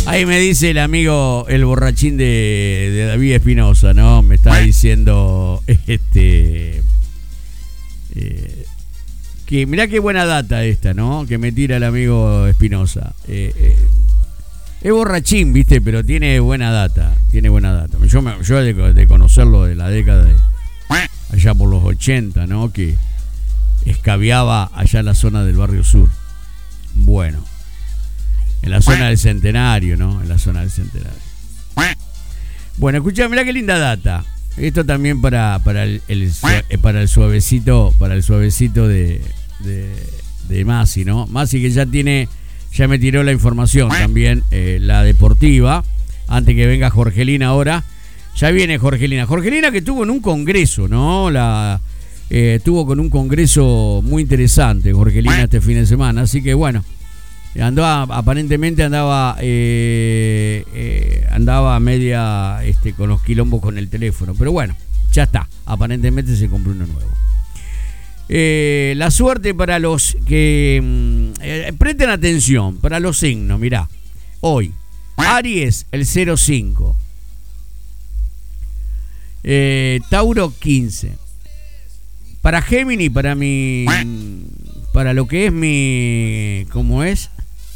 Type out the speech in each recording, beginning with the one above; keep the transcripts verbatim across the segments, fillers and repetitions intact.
Ahí me dice el amigo, el borrachín de, de David Espinosa, ¿no? Me está diciendo este eh, que mirá qué buena data esta, ¿no? Que me tira el amigo Espinosa. Eh, eh, es borrachín, ¿viste? Pero tiene buena data. Tiene buena data. Yo, me, yo de, de conocerlo de la década de allá por los ochenta, ¿no? Que escabiaba allá en la zona del barrio sur. Bueno. En la zona del Centenario, ¿no? En la zona del Centenario. Bueno, escuchá, mirá qué linda data. Esto también para, para, el, el, para el suavecito, para el suavecito de, de, de Masi, ¿no? Masi que ya tiene, ya me tiró la información también, eh, la deportiva. Antes que venga Jorgelina ahora. Ya viene Jorgelina. Jorgelina que tuvo en un congreso, ¿no? La eh, tuvo con un congreso muy interesante, Jorgelina, este fin de semana. Así que bueno. Andaba, aparentemente andaba eh, eh, andaba media este, con los quilombos con el teléfono, pero bueno, ya está, aparentemente se compró uno nuevo. Eh, la suerte para los que eh, presten atención, para los signos, mirá, hoy, Aries el cero cinco, eh, Tauro quince, para Géminis, para mi, para lo que es mi, ¿cómo es?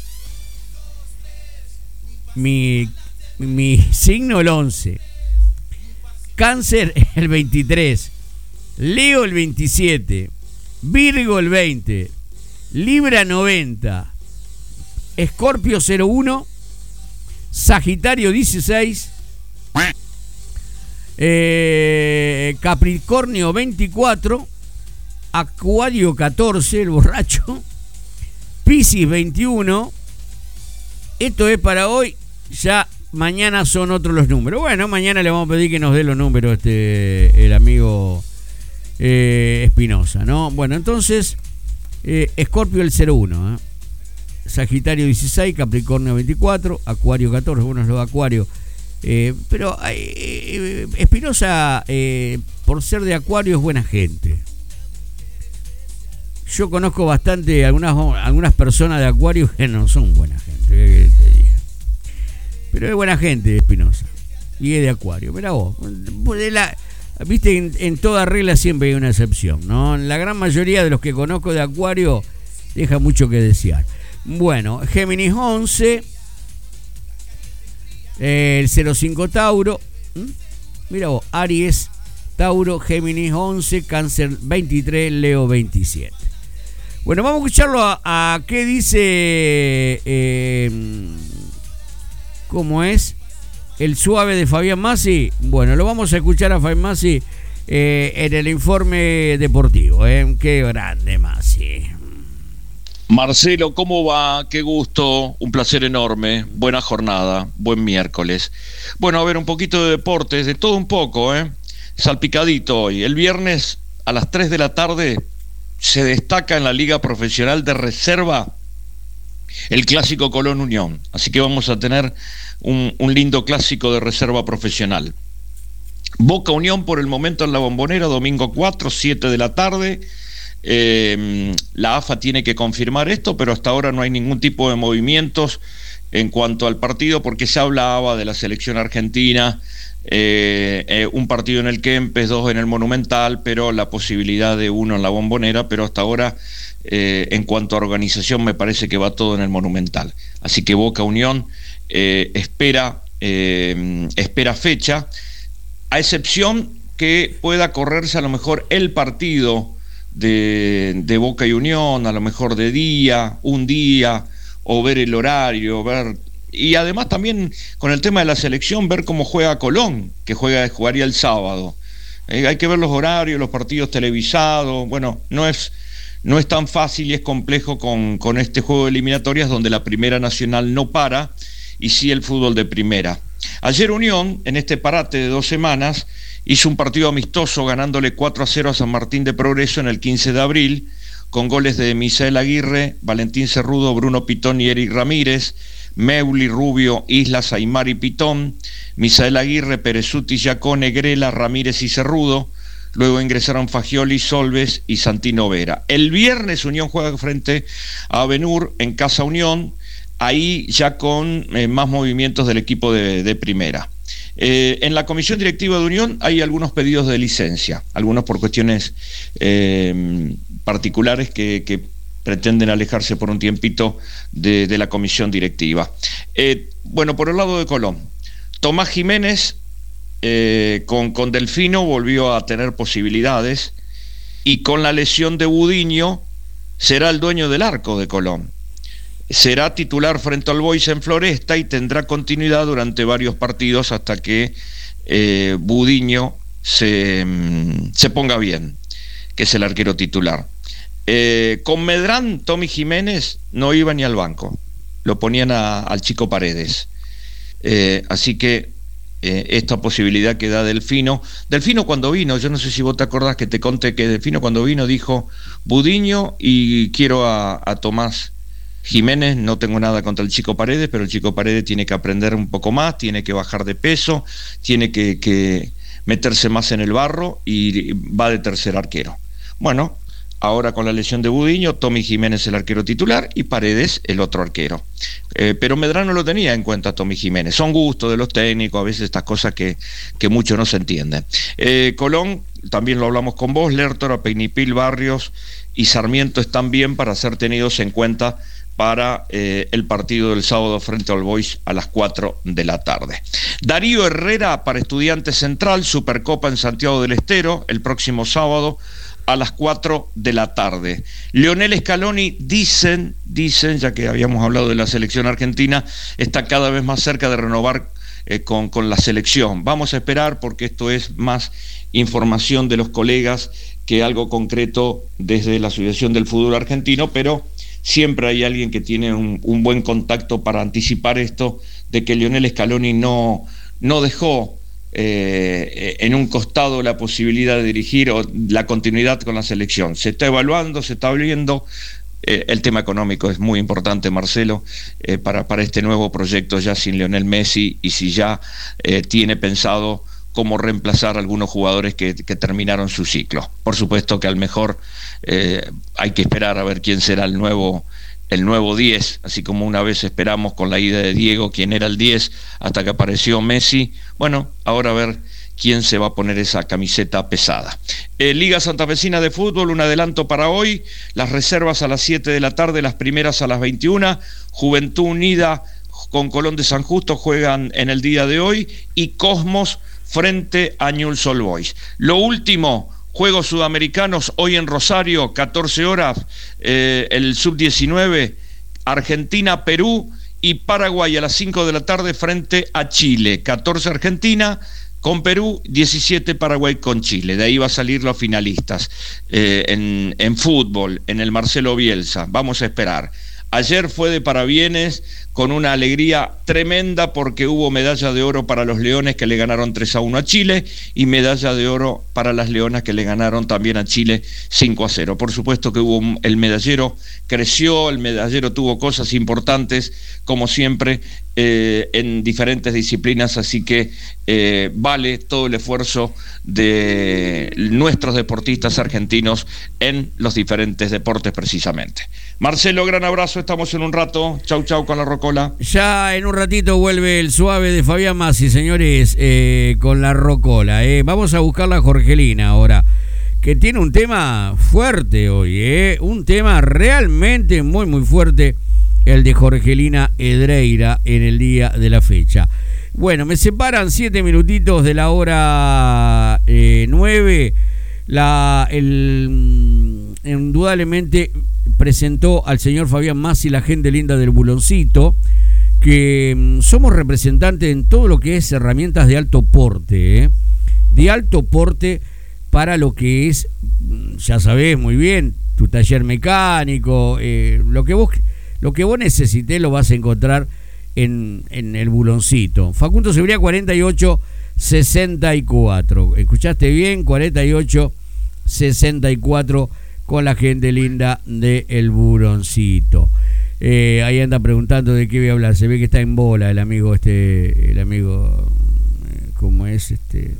Mi, mi signo el once, Cáncer el veintitrés, Leo el veintisiete, Virgo el veinte, Libra noventa, Escorpio cero uno, Sagitario dieciséis, eh, Capricornio veinticuatro, Acuario catorce, el borracho, Piscis veintiuno. Esto es para hoy. Ya mañana son otros los números. Bueno, mañana le vamos a pedir que nos dé los números este el amigo eh, Espinosa, ¿no? Bueno, entonces eh, Escorpio el cero uno, ¿eh? Sagitario dieciséis, Capricornio veinticuatro, Acuario catorce. Bueno, es lo de Acuario. Eh, pero eh, Espinosa, eh, por ser de Acuario, es buena gente. Yo conozco bastante algunas, algunas personas de Acuario que no son buena gente, que te diga. Pero es buena gente Espinosa. Y es de Acuario. Mirá vos. De la, viste, en, en toda regla siempre hay una excepción, ¿no? La gran mayoría de los que conozco de Acuario deja mucho que desear. Bueno, Géminis once, eh, el cero cinco Tauro. ¿Mm? Mira vos, Aries, Tauro, Géminis once, Cáncer veintitrés, Leo veintisiete. Bueno, vamos a escucharlo a, a qué dice, eh, ¿cómo es? El suave de Fabián Masi. Bueno, lo vamos a escuchar a Fabián Masi eh, en el informe deportivo. ¿eh? Qué grande Masi. Marcelo, ¿cómo va? Qué gusto, un placer enorme, buena jornada, buen miércoles. Bueno, a ver, un poquito de deportes, de todo un poco, ¿eh? Salpicadito hoy. El viernes a las tres de la tarde se destaca en la Liga Profesional de Reserva el Clásico Colón Unión. Así que vamos a tener un, un lindo clásico de reserva profesional. Boca Unión por el momento en la Bombonera, domingo cuatro, siete de la tarde. Eh, la A F A tiene que confirmar esto, pero hasta ahora no hay ningún tipo de movimientos en cuanto al partido, porque se hablaba de la selección argentina, eh, eh, un partido en el Kempes, dos en el Monumental, pero la posibilidad de uno en la Bombonera, pero hasta ahora eh, en cuanto a organización me parece que va todo en el Monumental. Así que Boca Unión eh, espera, eh, espera fecha, a excepción que pueda correrse a lo mejor el partido de, de Boca y Unión, a lo mejor de día, un día, o ver el horario, ver, y además también con el tema de la selección, ver cómo juega Colón, que juega, jugaría el sábado. Eh, hay que ver los horarios, los partidos televisados. Bueno, no es, no es tan fácil y es complejo con, con este juego de eliminatorias donde la Primera Nacional no para, y sí el fútbol de primera. Ayer Unión, en este parate de dos semanas, hizo un partido amistoso ganándole cuatro a cero a San Martín de Progreso en el quince de abril, con goles de Misael Aguirre, Valentín Cerrudo, Bruno Pitón y Eric Ramírez, Meuli, Rubio, Islas, Aymar y Pitón, Misael Aguirre, Perezuti, Yacone, Grela, Ramírez y Cerrudo. Luego ingresaron Fagioli, Solves y Santino Vera. El viernes Unión juega frente a Avenur en Casa Unión. ahí ya con eh, más movimientos del equipo de, de primera. Eh, en la comisión directiva de Unión hay algunos pedidos de licencia, algunos por cuestiones eh, particulares que, que pretenden alejarse por un tiempito de, de la comisión directiva. Eh, bueno, por el lado de Colón, Tomás Jiménez eh, con, con Delfino volvió a tener posibilidades, y con la lesión de Budiño será el dueño del arco de Colón. Será titular frente al Boys en Floresta y tendrá continuidad durante varios partidos hasta que eh, Budiño se, se ponga bien, que es el arquero titular. Eh, con Medrán, Tommy Jiménez no iba ni al banco, lo ponían a, al Chico Paredes. Eh, así que eh, esta posibilidad que da Delfino. Delfino cuando vino, yo no sé si vos te acordás que te conté que Delfino cuando vino dijo Budiño y quiero a, a Tomás Jiménez. No tengo nada contra el Chico Paredes, pero el Chico Paredes tiene que aprender un poco más, tiene que bajar de peso, tiene que, que meterse más en el barro, y va de tercer arquero. Bueno, ahora con la lesión de Budiño, Tommy Jiménez el arquero titular y Paredes el otro arquero. Eh, pero Medrano lo tenía en cuenta Tommy Jiménez. Son gustos de los técnicos, a veces estas cosas que, que mucho no se entienden. Eh, Colón, también lo hablamos con vos, Lertora, Peñipil, Barrios y Sarmiento están bien para ser tenidos en cuenta para eh, el partido del sábado frente al Boys a las cuatro de la tarde. Darío Herrera para Estudiantes Central, Supercopa en Santiago del Estero, el próximo sábado a las cuatro de la tarde. Leonel Scaloni, dicen, dicen, ya que habíamos hablado de la selección argentina, está cada vez más cerca de renovar eh, con, con la selección. Vamos a esperar, porque esto es más información de los colegas que algo concreto desde la Asociación del Fútbol Argentino, pero siempre hay alguien que tiene un, un buen contacto para anticipar esto, de que Leonel Scaloni no, no dejó eh, en un costado la posibilidad de dirigir o la continuidad con la selección. Se está evaluando, se está viendo. Eh, el tema económico es muy importante, Marcelo, eh, para, para este nuevo proyecto ya sin Lionel Messi, y si ya eh, tiene pensado cómo reemplazar a algunos jugadores que, que terminaron su ciclo. Por supuesto que al mejor eh, hay que esperar a ver quién será el nuevo el nuevo diez, así como una vez esperamos con la ida de Diego quién era el diez hasta que apareció Messi. Bueno, ahora a ver quién se va a poner esa camiseta pesada. Eh, Liga Santafesina de Fútbol, un adelanto para hoy, las reservas a las siete de la tarde, las primeras a las veintiuna, Juventud Unida con Colón de San Justo juegan en el día de hoy, y Cosmos frente a Newell's Old Boys. Lo último, Juegos Sudamericanos hoy en Rosario, catorce horas, eh, el sub diecinueve, Argentina, Perú, y Paraguay a las cinco de la tarde frente a Chile. catorce Argentina con Perú, diecisiete Paraguay con Chile. De ahí va a salir los finalistas. Eh, en, en fútbol, en el Marcelo Bielsa, vamos a esperar. Ayer fue de parabienes, con una alegría tremenda, porque hubo medalla de oro para los Leones, que le ganaron tres a uno a Chile, y medalla de oro para las Leonas, que le ganaron también a Chile cinco a cero. Por supuesto que hubo el medallero, creció, el medallero tuvo cosas importantes, como siempre, eh, en diferentes disciplinas, así que eh, vale todo el esfuerzo de nuestros deportistas argentinos en los diferentes deportes precisamente. Marcelo, gran abrazo, estamos en un rato. Chau, chau con la Rocola. Ya en un ratito vuelve el suave de Fabián Massi, señores, eh, con la Rocola. Eh. Vamos a buscar la Jorgelina ahora, que tiene un tema fuerte hoy, eh. un tema realmente muy, muy fuerte, el de Jorgelina Edreira en el día de la fecha. Bueno, me separan siete minutitos de la hora eh, nueve. La, el, indudablemente presentó al señor Fabián Massi, la gente linda del Buloncito, que mm, somos representantes en todo lo que es herramientas de alto porte, ¿eh? de alto porte para lo que es, ya sabés muy bien, tu taller mecánico, eh, lo que vos lo que vos necesités lo vas a encontrar en, en el Buloncito. Facundo Seguridad cuarenta y ocho sesenta y cuatro. ¿Escuchaste bien? cuarenta y ocho sesenta y cuatro con la gente linda de El Buloncito. Eh, ahí anda preguntando de qué voy a hablar. Se ve que está en bola el amigo este, el amigo, eh, ¿cómo es? Este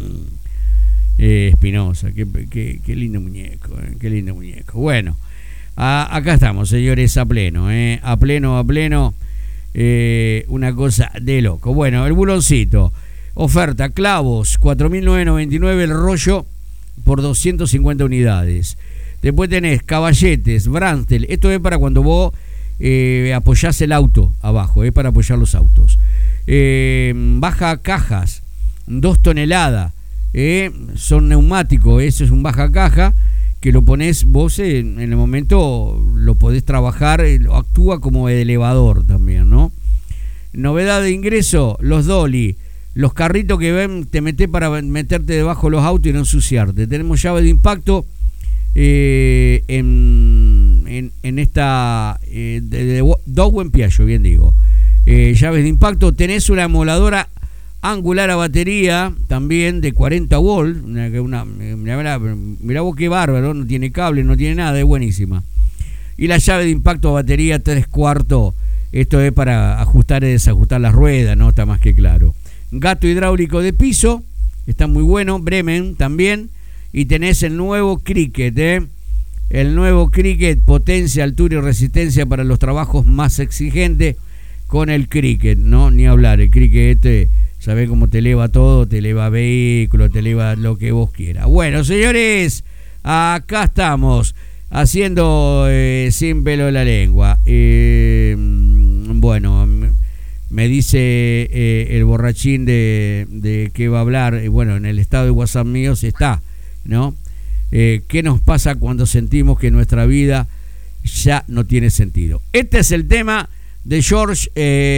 eh, Espinosa. Qué, qué, qué lindo muñeco, eh, qué lindo muñeco. Bueno, A, acá estamos, señores, a pleno, ¿eh? A pleno, a pleno. Eh, una cosa de loco. Bueno, el buloncito. Oferta, clavos, cuatro mil novecientos noventa y nueve el rollo por doscientas cincuenta unidades. Después tenés caballetes, Brantel. Esto es para cuando vos eh, apoyás el auto abajo, es para apoyar los autos. Eh, baja cajas, dos toneladas. Eh, son neumáticos, eso es un baja caja que lo ponés vos en, en el momento, lo podés trabajar, actúa como elevador también, ¿no? Novedad de ingreso, los dolly, los carritos que ven, te metés para meterte debajo de los autos y no ensuciarte. Tenemos llave de impacto eh, en, en, en esta eh, de, de Dogwen Piaggio, bien digo. Eh, llaves de impacto, tenés una emuladora angular a batería también de cuarenta volt, una, una, mirá, mirá vos qué bárbaro, no tiene cable, no tiene nada, es buenísima. Y la llave de impacto a batería tres cuartos, esto es para ajustar y desajustar las ruedas, no está más que claro. Gato hidráulico de piso, está muy bueno, Bremen también, y tenés el nuevo Cricket, ¿eh? El nuevo Cricket, potencia, altura y resistencia para los trabajos más exigentes con el Cricket, no, ni hablar, el Cricket este, sabés cómo te eleva todo, te eleva vehículo, te eleva lo que vos quieras. Bueno, señores, acá estamos haciendo eh, sin pelo en la lengua. Eh, bueno, me dice eh, el borrachín de, de qué va a hablar. Eh, bueno, en el estado de WhatsApp mío se está, ¿no? Eh, ¿Qué nos pasa cuando sentimos que nuestra vida ya no tiene sentido? Este es el tema de George,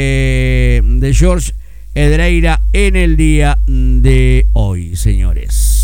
eh, de George Edreira en el día de hoy, señores.